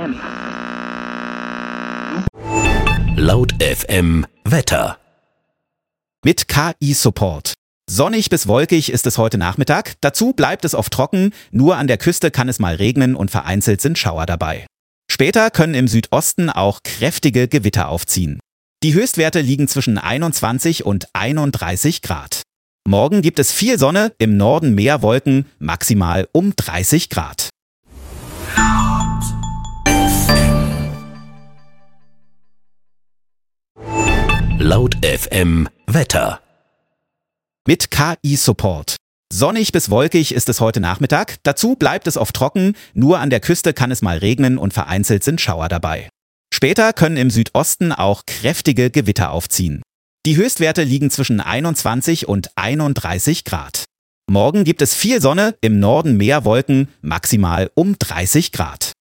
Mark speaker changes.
Speaker 1: Laut FM Wetter.
Speaker 2: Mit KI-Support. Sonnig bis wolkig ist es heute Nachmittag, dazu bleibt es oft trocken, nur an der Küste kann es mal regnen und vereinzelt sind Schauer dabei. Später können im Südosten auch kräftige Gewitter aufziehen. Die Höchstwerte liegen zwischen 21 und 31 Grad. Morgen gibt es viel Sonne, im Norden mehr Wolken, maximal um 30 Grad.
Speaker 1: Laut FM Wetter.
Speaker 2: Mit KI-Support. Sonnig bis wolkig ist es heute Nachmittag, dazu bleibt es oft trocken, nur an der Küste kann es mal regnen und vereinzelt sind Schauer dabei. Später können im Südosten auch kräftige Gewitter aufziehen. Die Höchstwerte liegen zwischen 21 und 31 Grad. Morgen gibt es viel Sonne, im Norden mehr Wolken, maximal um 30 Grad.